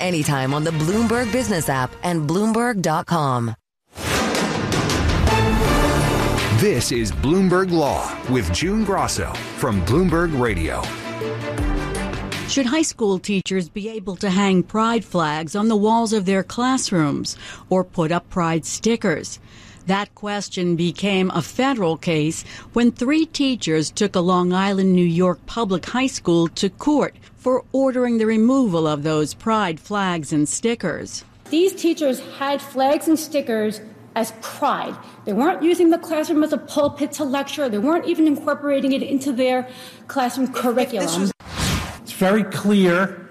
anytime on the Bloomberg Business app and Bloomberg.com. This is Bloomberg Law with June Grosso from Bloomberg Radio. Should high school teachers be able to hang pride flags on the walls of their classrooms or put up pride stickers? That question became a federal case when 3 teachers took a Long Island, New York public high school to court for ordering the removal of those pride flags and stickers. These teachers had flags and stickers as pride. They weren't using the classroom as a pulpit to lecture. They weren't even incorporating it into their classroom curriculum. It's very clear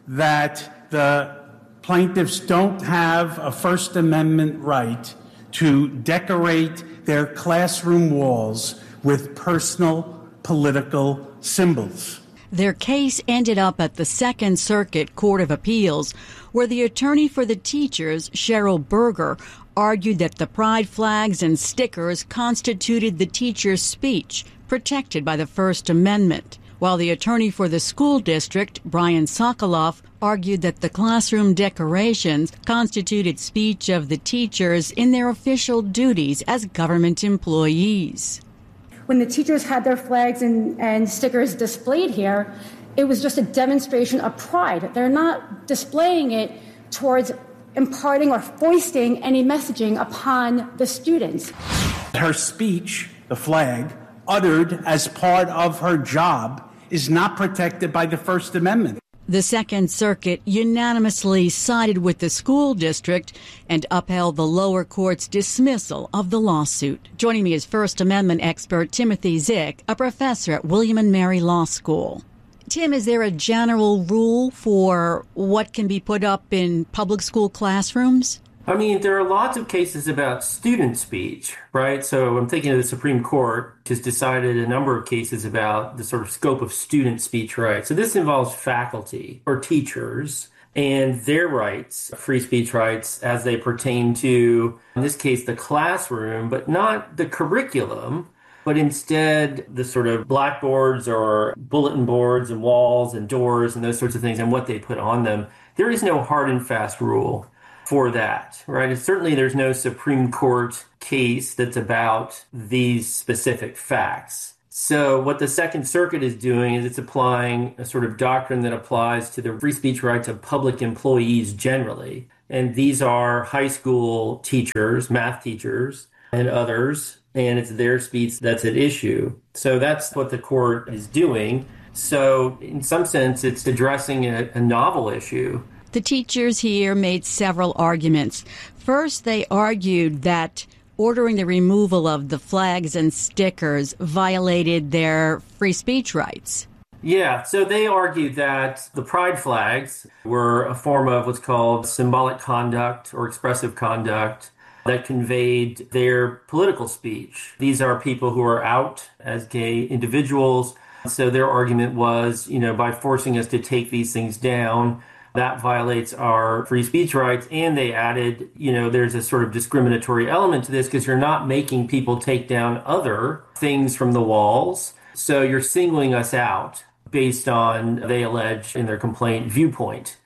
that the plaintiffs don't have a First Amendment right to decorate their classroom walls with personal political symbols. Their case ended up at the Second Circuit Court of Appeals, where the attorney for the teachers, Cheryl Berger, argued that the pride flags and stickers constituted the teacher's speech, protected by the First Amendment, while the attorney for the school district, Brian Sokoloff, argued that the classroom decorations constituted speech of the teachers in their official duties as government employees. When the teachers had their flags and stickers displayed here, it was just a demonstration of pride. They're not displaying it towards imparting or foisting any messaging upon the students. Her speech, the flag, uttered as part of her job, is not protected by the First Amendment. The Second Circuit unanimously sided with the school district and upheld the lower court's dismissal of the lawsuit. Joining me is First Amendment expert Timothy Zick, a professor at William & Mary Law School. Tim, is there a general rule for what can be put up in public school classrooms? I mean, there are lots of cases about student speech, right? So I'm thinking of the Supreme Court just decided a number of cases about the sort of scope of student speech rights. So this involves faculty or teachers and their rights, free speech rights, as they pertain to, in this case, the classroom, but not the curriculum, but instead the sort of blackboards or bulletin boards and walls and doors and those sorts of things and what they put on them. There is no hard and fast rule for that, right? And certainly there's no Supreme Court case that's about these specific facts. So what the Second Circuit is doing is it's applying a sort of doctrine that applies to the free speech rights of public employees generally. And these are high school teachers, math teachers, and others, and it's their speech that's at issue. So that's what the court is doing. So in some sense, it's addressing a novel issue. The teachers here made several arguments. First, they argued that ordering the removal of the flags and stickers violated their free speech rights. Yeah, so they argued that the pride flags were a form of what's called symbolic conduct or expressive conduct that conveyed their political speech. These are people who are out as gay individuals. So their argument was, by forcing us to take these things down, that violates our free speech rights. And they added, there's a sort of discriminatory element to this because you're not making people take down other things from the walls. So you're singling us out based on, they allege in their complaint, viewpoint.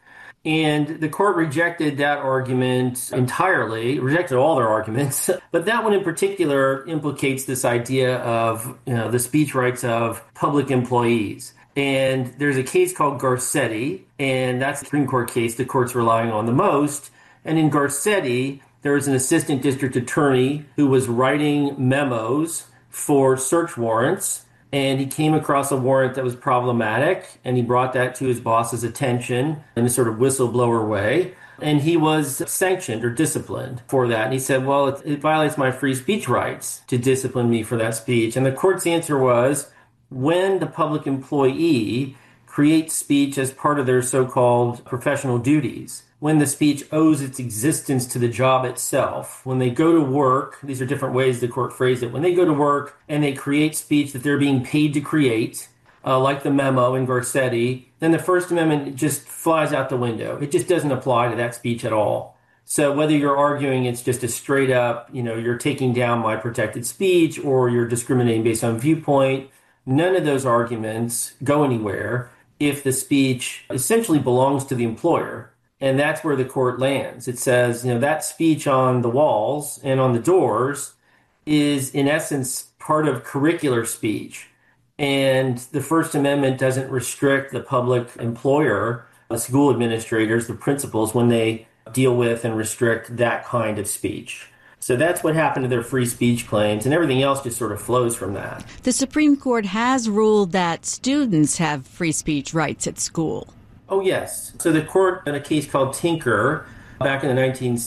And the court rejected that argument entirely, rejected all their arguments. But that one in particular implicates this idea of the speech rights of public employees. And there's a case called Garcetti, and that's the Supreme Court case the court's relying on the most. And in Garcetti, there was an assistant district attorney who was writing memos for search warrants, and he came across a warrant that was problematic, and he brought that to his boss's attention in a sort of whistleblower way. And he was sanctioned or disciplined for that. And he said, well, it violates my free speech rights to discipline me for that speech. And the court's answer was, when the public employee creates speech as part of their so-called professional duties, when the speech owes its existence to the job itself, when they go to work, these are different ways the court phrased it, when they go to work and they create speech that they're being paid to create, like the memo in Garcetti, then the First Amendment just flies out the window. It just doesn't apply to that speech at all. So whether you're arguing it's just a straight up, you're taking down my protected speech or you're discriminating based on viewpoint, none of those arguments go anywhere if the speech essentially belongs to the employer. And that's where the court lands. It says, that speech on the walls and on the doors is in essence part of curricular speech. And the First Amendment doesn't restrict the public employer, the school administrators, the principals, when they deal with and restrict that kind of speech. So that's what happened to their free speech claims, and everything else just sort of flows from that. The Supreme Court has ruled that students have free speech rights at school. Oh, yes. So the court, in a case called Tinker, back in the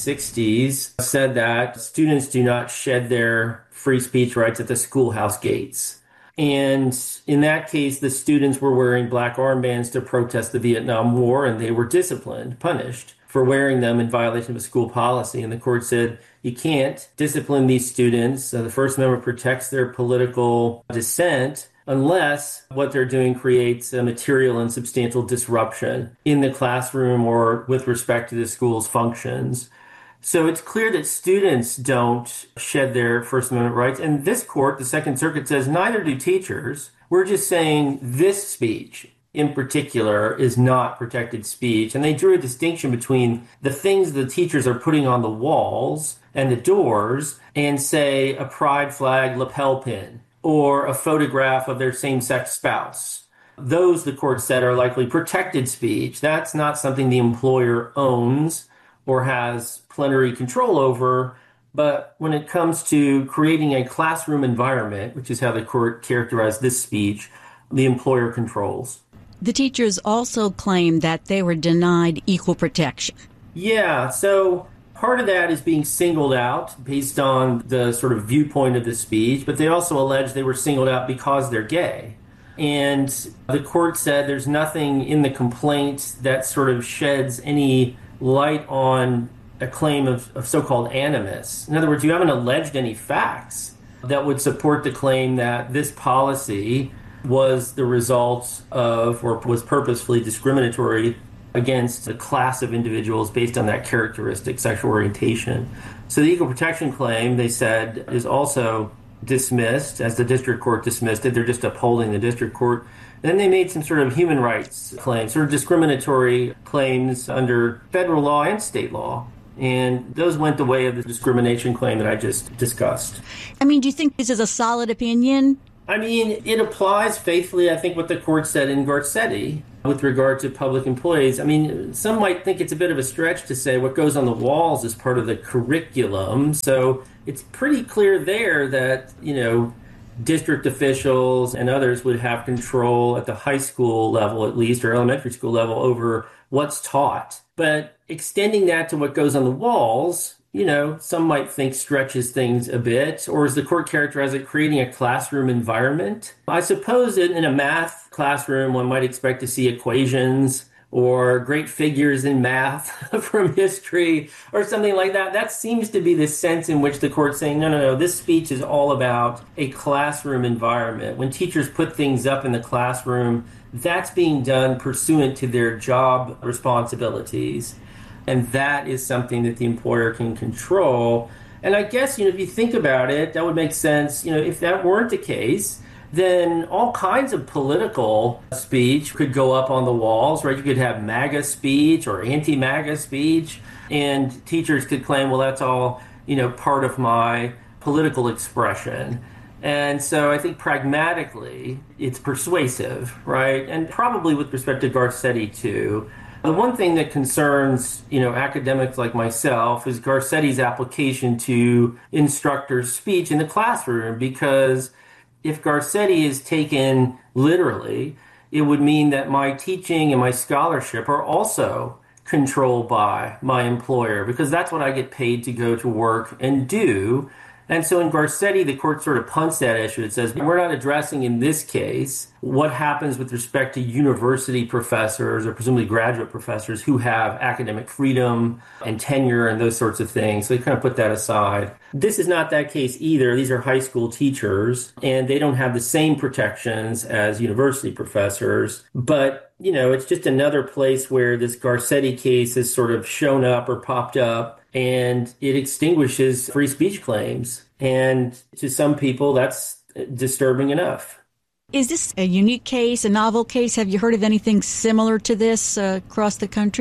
1960s, said that students do not shed their free speech rights at the schoolhouse gates. And in that case, the students were wearing black armbands to protest the Vietnam War, and they were disciplined, punished for wearing them in violation of a school policy. And the court said, you can't discipline these students. The First Amendment protects their political dissent unless what they're doing creates a material and substantial disruption in the classroom or with respect to the school's functions. So it's clear that students don't shed their First Amendment rights. And this court, the Second Circuit, says neither do teachers. We're just saying this speech in particular is not protected speech. And they drew a distinction between the things the teachers are putting on the walls and the doors and, say, a pride flag lapel pin or a photograph of their same-sex spouse. Those, the court said, are likely protected speech. That's not something the employer owns or has plenary control over. But when it comes to creating a classroom environment, which is how the court characterized this speech, the employer controls. The teachers also claimed that they were denied equal protection. Yeah, so part of that is being singled out based on the sort of viewpoint of the speech, but they also allege they were singled out because they're gay. And the court said there's nothing in the complaint that sort of sheds any light on a claim of so-called animus. In other words, you haven't alleged any facts that would support the claim that this policy was the result of or was purposefully discriminatory against a class of individuals based on that characteristic, sexual orientation. So the equal protection claim, they said, is also dismissed, as the district court dismissed it. They're just upholding the district court. And then they made some sort of human rights claims, sort of discriminatory claims under federal law and state law. And those went the way of the discrimination claim that I just discussed. I mean, do you think this is a solid opinion? I mean, it applies faithfully, I think, what the court said in Garcetti with regard to public employees. I mean, some might think it's a bit of a stretch to say what goes on the walls is part of the curriculum. So it's pretty clear there that, district officials and others would have control at the high school level, at least, or elementary school level, over what's taught. But extending that to what goes on the walls, some might think stretches things a bit, or as the court characterized it, creating a classroom environment. I suppose in a math classroom, one might expect to see equations or great figures in math from history or something like that. That seems to be the sense in which the court's saying, no, this speech is all about a classroom environment. When teachers put things up in the classroom, that's being done pursuant to their job responsibilities. And that is something that the employer can control. And I guess, if you think about it, that would make sense. If that weren't the case, then all kinds of political speech could go up on the walls, right? You could have MAGA speech or anti-MAGA speech, and teachers could claim, well, that's all, part of my political expression. And so I think pragmatically, it's persuasive, right? And probably with respect to Garcetti, too. The one thing that concerns, academics like myself is Garcetti's application to instructors' speech in the classroom, because if Garcetti is taken literally, it would mean that my teaching and my scholarship are also controlled by my employer, because that's what I get paid to go to work and do. And so in Garcetti, the court sort of punts that issue. It says, we're not addressing in this case what happens with respect to university professors or presumably graduate professors who have academic freedom and tenure and those sorts of things. So they kind of put that aside. This is not that case either. These are high school teachers, and they don't have the same protections as university professors. But, it's just another place where this Garcetti case has sort of shown up or popped up, and it extinguishes free speech claims. And to some people, that's disturbing enough. Is this a unique case, a novel case? Have you heard of anything similar to this across the country?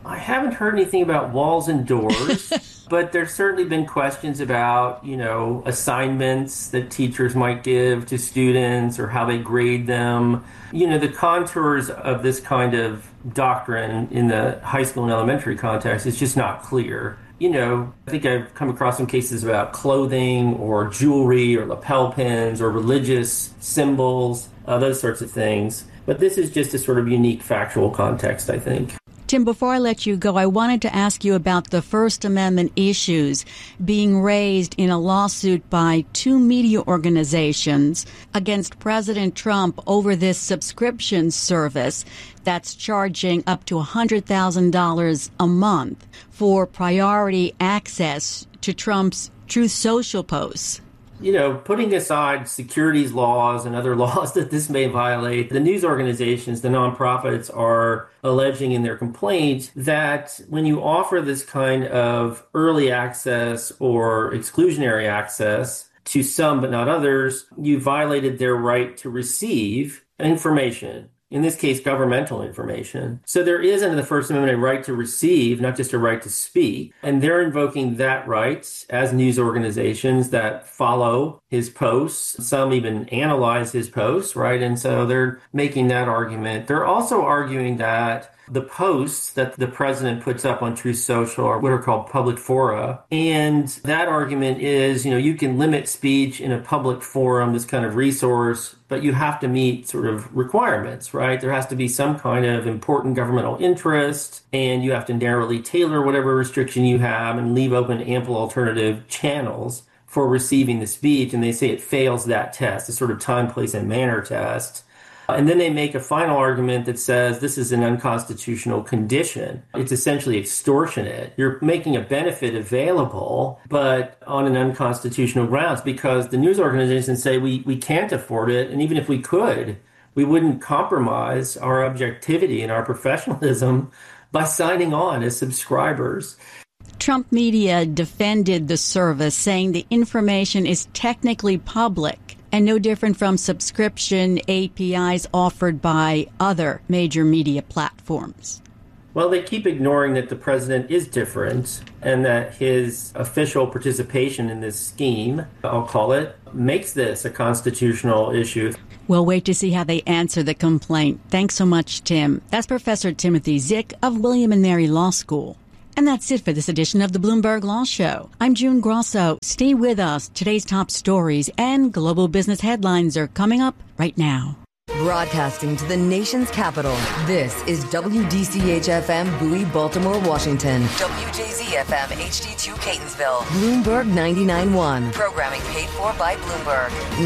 I haven't heard anything about walls and doors, but there's certainly been questions about, assignments that teachers might give to students or how they grade them. The contours of this kind of doctrine in the high school and elementary context is just not clear. I think I've come across some cases about clothing or jewelry or lapel pins or religious symbols, those sorts of things. But this is just a sort of unique factual context, I think. Tim, before I let you go, I wanted to ask you about the First Amendment issues being raised in a lawsuit by two media organizations against President Trump over this subscription service that's charging up to $100,000 a month for priority access to Trump's Truth Social posts. Putting aside securities laws and other laws that this may violate, the news organizations, the nonprofits, are alleging in their complaint that when you offer this kind of early access or exclusionary access to some but not others, you violated their right to receive information. In this case, governmental information. So there is under the First Amendment a right to receive, not just a right to speak. And they're invoking that right as news organizations that follow his posts. Some even analyze his posts, right? And so they're making that argument. They're also arguing that the posts that the president puts up on Truth Social are what are called public fora. And that argument is, you can limit speech in a public forum, this kind of resource, but you have to meet sort of requirements, right? There has to be some kind of important governmental interest, and you have to narrowly tailor whatever restriction you have and leave open ample alternative channels for receiving the speech. And they say it fails that test, a sort of time, place, and manner test. And then they make a final argument that says this is an unconstitutional condition. It's essentially extortionate. You're making a benefit available, but on an unconstitutional grounds, because the news organizations say we can't afford it. And even if we could, we wouldn't compromise our objectivity and our professionalism by signing on as subscribers. Trump media defended the service, saying the information is technically public and no different from subscription APIs offered by other major media platforms. Well, they keep ignoring that the president is different and that his official participation in this scheme, I'll call it, makes this a constitutional issue. We'll wait to see how they answer the complaint. Thanks so much, Tim. That's Professor Timothy Zick of William & Mary Law School. And that's it for this edition of the Bloomberg Law Show. I'm June Grosso. Stay with us. Today's top stories and global business headlines are coming up right now. Broadcasting to the nation's capital, this is WDCH-FM Bowie, Baltimore, Washington. WJZ-FM HD2 Catonsville. Bloomberg 99.1. Programming paid for by Bloomberg.